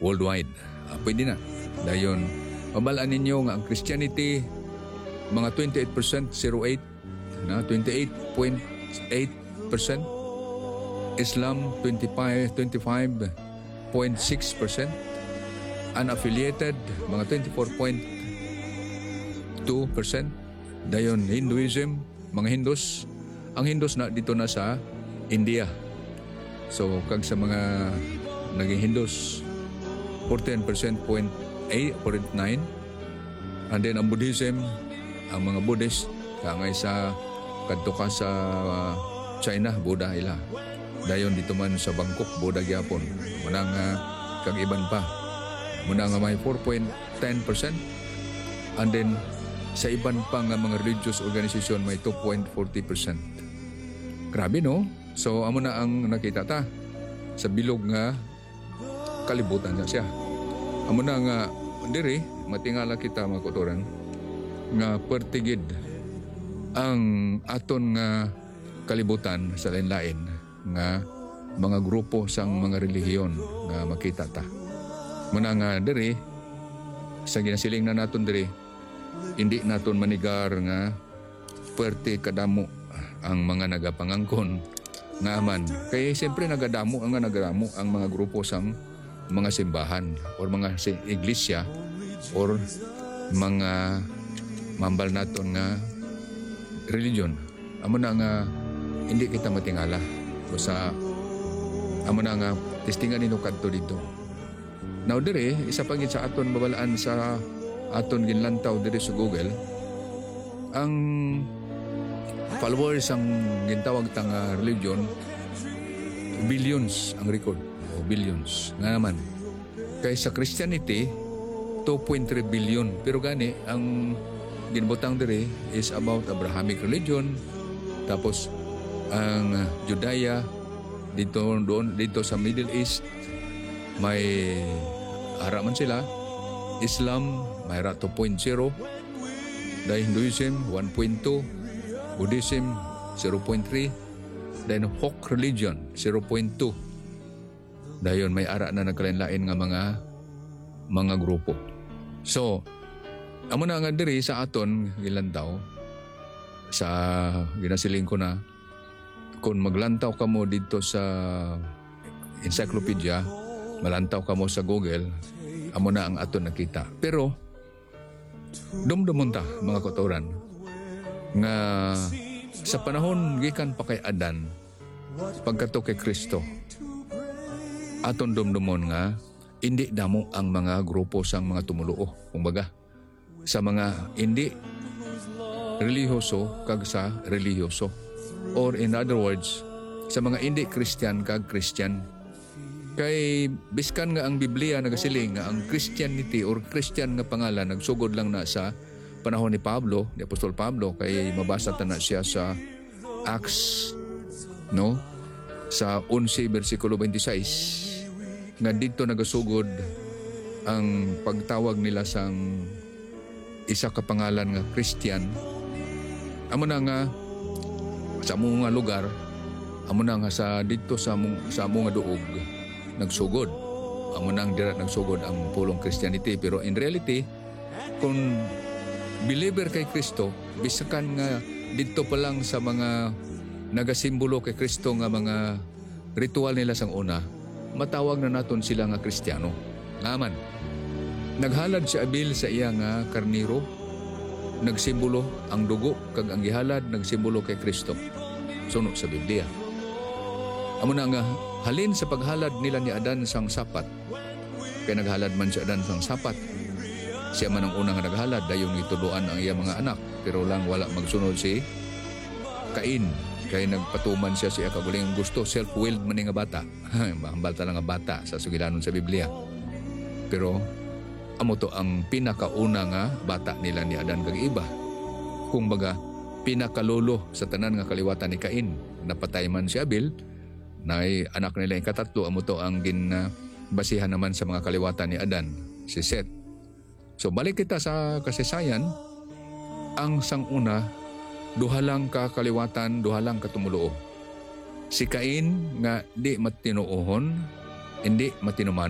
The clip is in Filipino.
worldwide. Pwede na. Dayon, mabalaan ninyo nga ang Christianity, mga 28%, 08, na 28.8%. Islam, 25.6%. Unaffiliated, mga 24.2%. Dayon, Hinduism, mga Hindus. Ang Hindus na dito na sa India. So, kag sa mga naging Hindus, 14.9%. And then, ang Buddhism, ang mga Buddhist, kangay sa kadto ka sa China, Buddha ila. Dayon dito man sa Bangkok, Buddha gyapon. Munang kag iban pa. Munang may 4.10%. And then sa iban pa nga mga religious organization may 2.40%. Grabe no? So amo na ang nakita ta sa bilog nga kalibutan na siya. Amo na nga diri matingala kita mga kautoran nga pertigid ang aton nga kalibutan sa lain-lain nga mga grupo sang mga relihiyon nga makita ta. Muna nga diri sa ginasiling na naton diri, hindi naton manigar nga perti kadamo ang mga nagapangangkon nga aman. Kaya siyempre nagadamo ang mga grupo sang mga simbahan or mga iglesia or mga mambal naton nga religion. Amo na nga hindi kita matingala o sa amo na nga testingan nino kadto dito. Now dire isa pa gid sa aton babalaan sa aton ginlantaw dire sa Google ang followers ang gintawag tang religion billions ang record o billions nga naman kay sa Christianity 2.3 billion pero gani ang ginbutang dire is about Abrahamic religion. Tapos ang Judea dito sa Middle East may haraman sila. Islam may 2.0, dahil Hinduism 1.2, Buddhism 0.3, then Hawk religion 0.2. Dayon may ara na nagkalain-lain nga mga grupo. So amo na nga diri sa aton gilantaw sa ginasiling ko na kung maglantaw ka mo dito sa encyclopedia, malantaw ka mo sa Google, amo na ang aton nakita. Pero dumdumon ta mga kautoran nga sa panahon gikan pa kay Adan pagkato kay Kristo, aton dumdumon nga hindi damo ang mga grupo sang mga tumuluo, kumbaga sa mga hindi relihiyoso kag sa relihiyoso, or in other words sa mga hindi Christian kag Christian. Kay biskan nga ang Biblia nagasiling nga ang Christianity or Christian nga pangalan nagsugod lang na sa panahon ni Pablo, ni Apostol Pablo, kay mabasa ta na siya sa Acts no sa 11 bersikulo 26 nga dito nagasugod ang pagtawag nila sang isa ka pangalan nga Christian. Amo na nga sa mga lugar, amo na nga sa dito sa mga duog nagsugod. Amo nang dira nagsugod ang pulong Christianity. Pero in reality, kung believer kay Kristo, bisakan nga dito pa lang sa mga nagasimbolo kay Kristo nga mga ritual nila sang una, matawag na naton sila nga Kristiyano. Ngaman, naghalad si Abel sa iya nga karniro, nagsimbolo ang dugo kag ang gihalad nagsimbolo kay Kristo. Suno sa Biblia. Amo na nga halin sa paghalad nila ni Adan sang sapat. Kay naghalad man si Adan sang sapat. Siya man ang unang naghalad, dayon gituduan ang iya mga anak, pero lang wala magsunod si Cain. Kay nagpatuman siya siya kaguling gusto, self-willed man nga bata. Mahambal ta nga bata sa sugilanon sa Biblia. Pero amo to ang pinakauna nga bata nila ni Adan kag iba. Kung baga pinakalolo sa tanan nga kaliwatan ni Cain. Napatay man si Abel, nay anak nila yung katatlo, amo to ang basihan naman sa mga kaliwatan ni Adan, si Seth. So balik kita sa kasaysayan, ang sanguna duha lang ka kaliwatan, duha lang katumuluo. Si Cain nga di matinuohon, hindi matinuman.